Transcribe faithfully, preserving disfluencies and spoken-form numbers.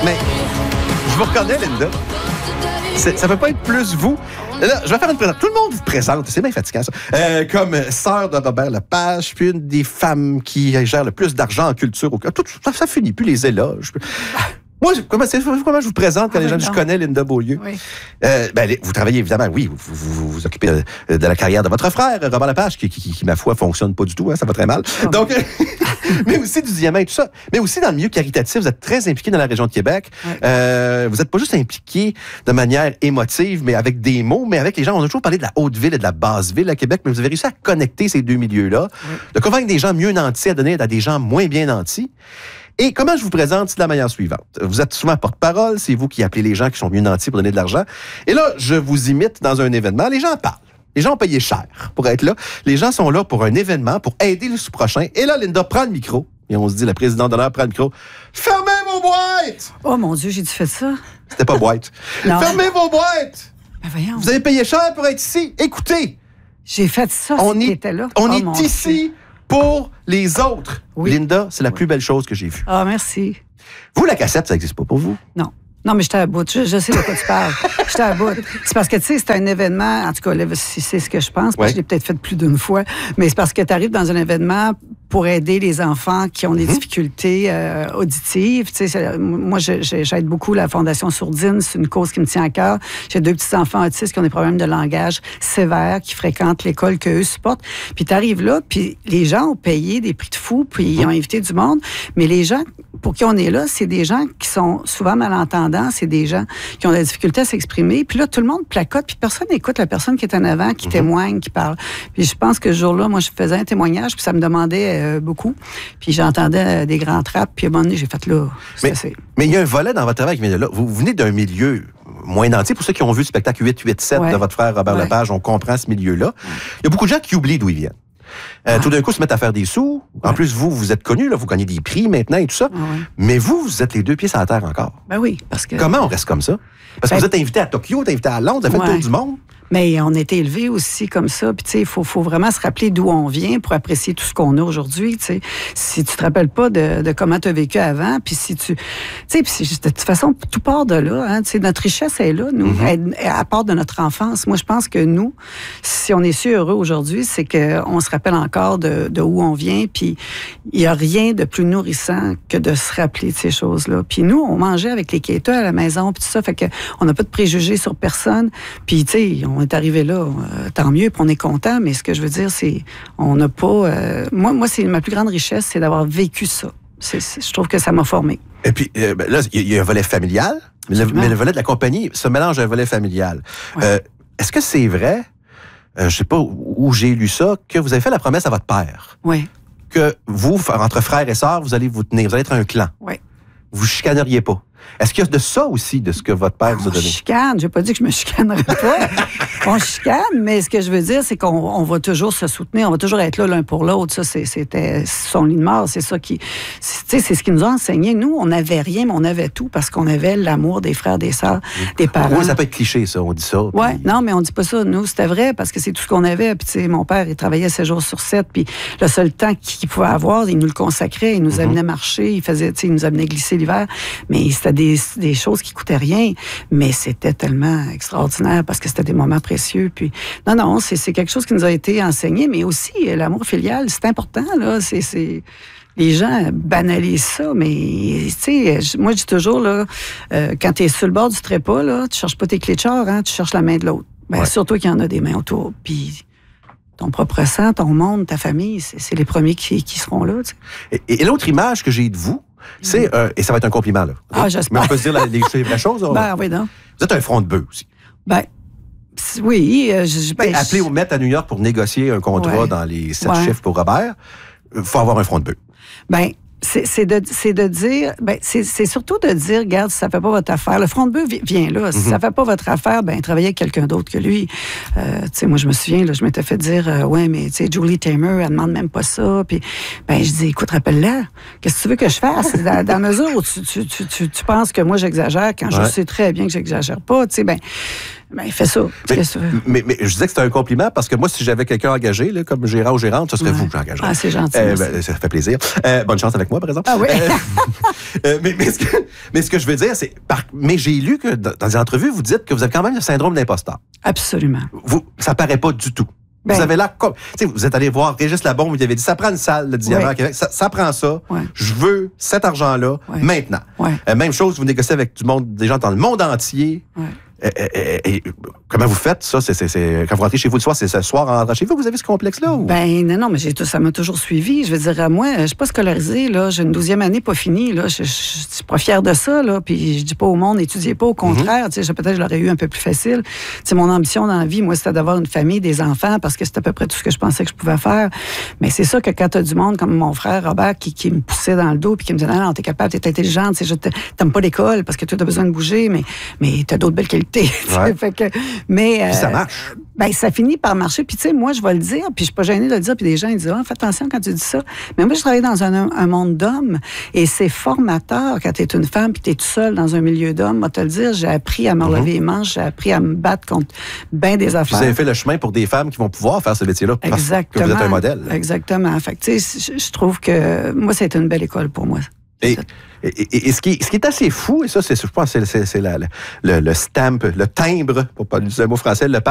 mais je vous reconnais, Linda. C'est, ça ne peut pas être plus vous. Là, je vais faire une présentation. Tout le monde vous présente. C'est bien fatigant, ça. Euh, comme sœur de Robert Lepage, puis une des femmes qui gère le plus d'argent en culture au Tout, ça, ça finit plus les éloges. Moi, comment, comment je vous présente quand ah, les gens disent « Je connais Linda Beaulieu oui. ». Euh, ben, vous travaillez évidemment, oui, vous vous, vous, vous occupez de, de la carrière de votre frère, Robert Lepage, qui, qui, qui, qui ma foi, fonctionne pas du tout, hein, ça va très mal. Oh. Donc, mais aussi du diamant et tout ça. Mais aussi dans le milieu caritatif, vous êtes très impliqué dans la région de Québec. Oui. Euh, vous n'êtes pas juste impliqué de manière émotive, mais avec des mots, mais avec les gens. On a toujours parlé de la Haute-Ville et de la Basse-Ville à Québec, mais vous avez réussi à connecter ces deux milieux-là, oui. de convaincre des gens mieux nantis à donner à des gens moins bien nantis. Et comment je vous présente, c'est de la manière suivante. Vous êtes souvent porte-parole, c'est vous qui appelez les gens qui sont mieux nantis pour donner de l'argent. Et là, je vous imite dans un événement. Les gens parlent. Les gens ont payé cher pour être là. Les gens sont là pour un événement, pour aider le sous-prochain. Et là, Linda prend le micro. Et on se dit, la présidente d'honneur prend le micro. Fermez vos boîtes! Oh mon Dieu, j'ai-tu fait ça? C'était pas boîte. Fermez vos boîtes! Ben voyons. Vous avez payé cher pour être ici. Écoutez! J'ai fait ça, on est, était là. On oh, est ici pour les autres. Oui. Linda, c'est la oui. plus belle chose que j'ai vue. Ah, merci. Vous, la cassette, ça n'existe pas pour vous? Non. Non, mais j'étais à bout. Je, je sais de quoi tu parles. J'étais à bout. C'est parce que, tu sais, c'est un événement, en tout cas, là, c'est ce que je pense, parce que je l'ai peut-être fait plus d'une fois, mais c'est parce que tu arrives dans un événement pour aider les enfants qui ont des mm-hmm. difficultés euh, auditives. Tu sais, moi, je, je, j'aide beaucoup la Fondation Sourdine. C'est une cause qui me tient à cœur. J'ai deux petits-enfants autistes qui ont des problèmes de langage sévères, qui fréquentent l'école qu'eux supportent. Puis tu arrives là, puis les gens ont payé des prix de fou, puis mm-hmm. ils ont invité du monde. Mais les gens pour qui on est là, c'est des gens qui sont souvent malentendants. C'est des gens qui ont des difficultés à s'exprimer. Puis là, tout le monde placote, puis personne n'écoute la personne qui est en avant, qui mm-hmm. témoigne, qui parle. Puis je pense que ce jour-là, moi, je faisais un témoignage, puis ça me demandait euh, beaucoup. Puis j'entendais euh, des grands trappes, puis à un moment donné, j'ai fait là. Mais, mais il y a un volet dans votre travail qui vient de là. Vous venez d'un milieu moins nanti. Pour ceux qui ont vu le spectacle huit huit sept ouais. de votre frère Robert ouais. Lepage, on comprend ce milieu-là. Il y a beaucoup de gens qui oublient d'où ils viennent. Euh, ah. Tout d'un coup, se mettent à faire des sous. En ouais. plus, vous, vous êtes connus, là, vous gagnez des prix maintenant et tout ça. Ah ouais. Mais vous, vous êtes les deux pieds sur la terre encore. Ben oui, parce que... Comment on reste comme ça? Parce ben... que vous êtes invité à Tokyo, vous êtes invité à Londres, vous avez fait ouais. le tour du monde. Mais on est élevé aussi comme ça. Puis, tu sais, il faut, faut vraiment se rappeler d'où on vient pour apprécier tout ce qu'on a aujourd'hui, tu sais. Si tu te rappelles pas de, de comment tu as vécu avant, puis si tu... Tu sais, puis de toute façon, tout part de là, hein. Tu sais, notre richesse est là, nous. Mm-hmm. Elle, elle part de notre enfance. Moi, je pense que nous, si on est si heureux aujourd'hui, c'est qu'on se rappelle encore de, de où on vient, puis il y a rien de plus nourrissant que de se rappeler de ces choses-là. Puis nous, on mangeait avec les quêteux à la maison, puis tout ça, fait que on n'a pas de préjugés sur personne. Puis, tu sais, on est arrivé là, euh, tant mieux, puis on est content, mais ce que je veux dire, c'est, on n'a pas... Euh, moi, moi c'est ma plus grande richesse, c'est d'avoir vécu ça. C'est, c'est, je trouve que ça m'a formé. Et puis, euh, ben là, il y, y a un volet familial, mais le, mais le volet de la compagnie se mélange à un volet familial. Ouais. Euh, est-ce que c'est vrai, euh, je sais pas où, où j'ai lu ça, que vous avez fait la promesse à votre père? Oui. Que vous, entre frères et sœurs, vous allez vous tenir, vous allez être un clan? Oui. Vous chicaneriez pas. Est-ce qu'il y a de ça aussi, de ce que votre père vous a donné? On chicane. J'ai pas dit que je me chicanerais pas. On chicane, mais ce que je veux dire, c'est qu'on on va toujours se soutenir. On va toujours être là l'un pour l'autre. Ça, c'est, c'était son lit de mort. C'est ça qui... C'est, c'est ce qui nous a enseigné. Nous, on n'avait rien, mais on avait tout parce qu'on avait l'amour des frères, des sœurs, des parents. Oui, ça peut être cliché, ça. On dit ça. Oui, puis... non, mais on dit pas ça. Nous, c'était vrai parce que c'est tout ce qu'on avait. Puis, tu sais, mon père, il travaillait sept jours sur sept. Puis, le seul temps qu'il pouvait avoir, il nous le consacrait. Il nous mm-hmm. amenait marcher. Il faisait, tu sais, il nous amenait glisser l'hiver. Mais c'était des, des choses qui coûtaient rien, mais c'était tellement extraordinaire parce que c'était des moments précieux. Puis, non, non, c'est, c'est quelque chose qui nous a été enseigné, mais aussi l'amour filial, c'est important, là. C'est, c'est... Les gens banalisent ça, mais, tu sais, moi, je dis toujours, là, euh, quand tu es sur le bord du trépas, là, tu cherches pas tes clés de char, hein, tu cherches la main de l'autre. Ben, ouais. Surtout qu'il y en a des mains autour. Puis, ton propre sang, ton monde, ta famille, c'est, c'est les premiers qui, qui seront là, tu sais. Et, et l'autre image que j'ai de vous, c'est, euh, et ça va être un compliment, là. Ah, j'espère. Mais on peut se dire la, les, la chose. On... Ben, oui, non. Vous êtes un front de bœuf aussi. Ben, oui. Euh, je, ben, appelé au Met à New York pour négocier un contrat ouais. dans les sept ouais. chiffres pour Robert, il faut avoir un front de bœuf. Ben, c'est, c'est, de, c'est de dire, ben, c'est, c'est surtout de dire, regarde, si ça fait pas votre affaire, le front de bœuf vient là. Si mm-hmm. ça fait pas votre affaire, ben, travaillez avec quelqu'un d'autre que lui. Euh, tu sais, moi, je me souviens, là, je m'étais fait dire, euh, ouais, mais, tu sais, Julie Taymor, elle demande même pas ça. Puis, ben, je dis, écoute, rappelle-la. Qu'est-ce que tu veux que je fasse? Dans, dans la mesure où tu, tu, tu, tu, tu penses que moi, j'exagère, quand ouais. je sais très bien que j'exagère pas, tu sais, ben, Ben, fais ça. Mais, mais, mais je disais que c'était un compliment parce que moi, si j'avais quelqu'un engagé, là, comme gérant ou gérante, ce serait ouais. vous que j'engagerais. Ah, c'est gentil. Euh, ben, ça fait plaisir. Euh, bonne chance avec moi, par exemple. Ah oui. Euh, euh, mais, mais, ce que, mais ce que je veux dire, c'est... Par, mais j'ai lu que dans, dans des entrevues, vous dites que vous avez quand même le syndrome d'imposteur. Absolument. Vous, ça paraît pas du tout. Ben, vous avez l'air comme... Tu sais, vous êtes allé voir Régis Labombe, vous avez dit, ça prend une salle, le Diamant à Québec, ça, ça prend ça. Ouais. Je veux cet argent-là ouais. maintenant. Ouais. Euh, même chose, vous négociez avec du monde, des gens dans le monde entier. Ouais. Et, et, et, comment vous faites ça? C'est, c'est, c'est, quand vous rentrez chez vous le soir, c'est ce soir en rentrant chez vous, vous avez ce complexe-là? Ou? Ben non, non, mais j'ai tout, ça m'a toujours suivi. Je veux dire, à moi, je suis pas scolarisée, là. J'ai une douzième année pas finie, là. Je, je, je suis pas fière de ça, là. Puis je dis pas au monde, étudiez pas, au contraire. Mm-hmm. Tu sais, peut-être je l'aurais eu un peu plus facile. Tu sais, mon ambition dans la vie, moi, c'était d'avoir une famille, des enfants, parce que c'était à peu près tout ce que je pensais que je pouvais faire. Mais c'est ça que quand t'as du monde comme mon frère Robert qui, qui me poussait dans le dos puis qui me disait, non, non, t'es capable, t'es intelligente, tu sais, t'aimes pas l'école parce que tu as besoin de bouger, mais, mais t'as d'autres belles qualités. Ouais. Fait que, mais, puis ça euh, marche. Ben, ça finit par marcher. Puis, tu sais, moi, je vais le dire, puis je suis pas gênée de le dire, puis des gens, ils disent, ah, fais attention quand tu dis ça. Mais moi, je travaille dans un, un monde d'hommes, et c'est formateur quand tu es une femme, puis tu es toute seule dans un milieu d'hommes. Moi, te le dire, j'ai appris à me relever mm-hmm. les manches, j'ai appris à me battre contre bien des affaires. Vous avez fait le chemin pour des femmes qui vont pouvoir faire ce métier-là. Exactement. Parce que vous êtes un modèle. Exactement. Fait que, tu sais, je trouve que moi, c'est une belle école pour moi. Et, et, et, et ce, qui, ce qui est assez fou, et ça, c'est, je pense, c'est, c'est, c'est la, le, le stamp, le timbre, pour pas utiliser un mot français, le